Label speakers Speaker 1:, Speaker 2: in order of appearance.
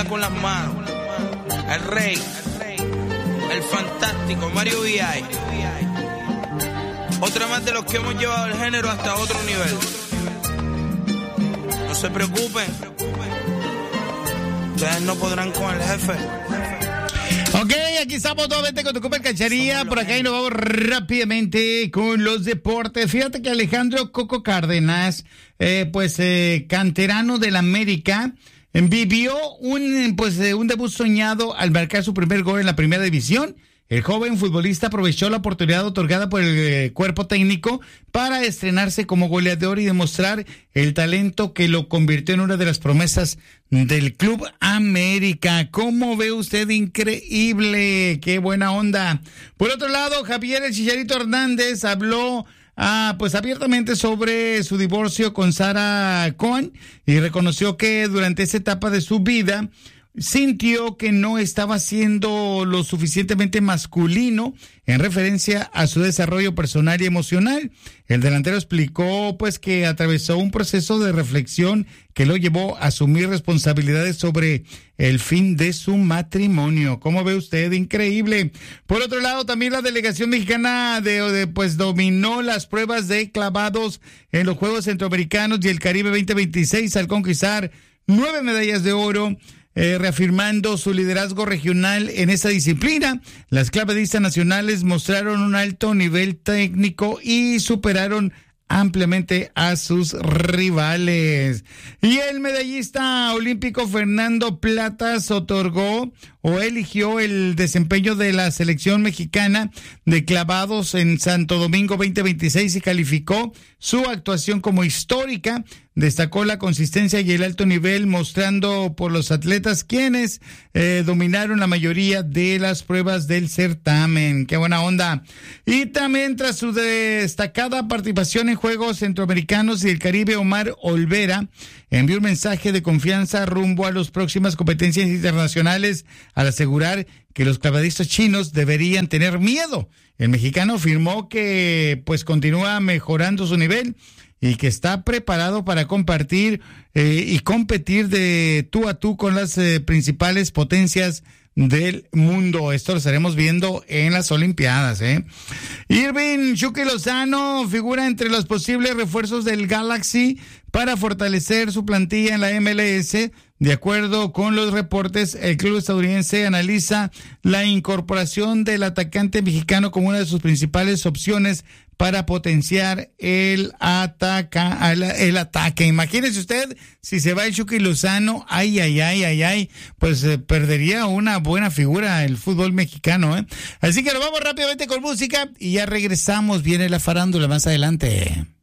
Speaker 1: con las manos. El rey, el fantástico Mario VI. Otra más de los que hemos llevado el género hasta otro nivel. No se preocupen, ustedes no podrán con el jefe.
Speaker 2: Ok, aquí estamos nuevamente con tu Copa Cacharía. Por acá y nos vamos rápidamente con los deportes. Fíjate que Alejandro Coco Cárdenas, canterano del América, vivió un debut soñado al marcar su primer gol en la primera división. El joven futbolista aprovechó la oportunidad otorgada por el cuerpo técnico para estrenarse como goleador y demostrar el talento que lo convirtió en una de las promesas del Club América. ¿Cómo ve usted? Increíble, qué buena onda. Por otro lado, Javier El Chicharito Hernández habló abiertamente sobre su divorcio con Sara Cohen y reconoció que durante esa etapa de su vida sintió que no estaba siendo lo suficientemente masculino en referencia a su desarrollo personal y emocional. El delantero explicó que atravesó un proceso de reflexión que lo llevó a asumir responsabilidades sobre el fin de su matrimonio. ¿Cómo ve usted? Increíble. Por otro lado, también la delegación mexicana dominó las pruebas de clavados en los Juegos Centroamericanos y el Caribe 2026 al conquistar 9 medallas de oro. Reafirmando su liderazgo regional en esa disciplina. Las clavadistas nacionales mostraron un alto nivel técnico y superaron ampliamente a sus rivales. Y el medallista olímpico Fernando Platas eligió el desempeño de la selección mexicana de clavados en Santo Domingo 2026 y calificó su actuación como histórica. Destacó la consistencia y el alto nivel mostrando por los atletas quienes dominaron la mayoría de las pruebas del certamen. ¡Qué buena onda! Y también tras su destacada participación en Juegos Centroamericanos y el Caribe, Omar Olvera envió un mensaje de confianza rumbo a las próximas competencias internacionales al asegurar que los clavadistas chinos deberían tener miedo. El mexicano afirmó que continúa mejorando su nivel y que está preparado para compartir y competir de tú a tú con las principales potencias del mundo. Esto lo estaremos viendo en las Olimpiadas, Irving Chucky Lozano figura entre los posibles refuerzos del Galaxy para fortalecer su plantilla en la MLS. De acuerdo con los reportes, el club estadounidense analiza la incorporación del atacante mexicano como una de sus principales opciones para potenciar el ataque. Imagínese usted, si se va el Chucky Lozano, perdería una buena figura el fútbol mexicano, Así que nos vamos rápidamente con música y ya regresamos. Viene la farándula más adelante.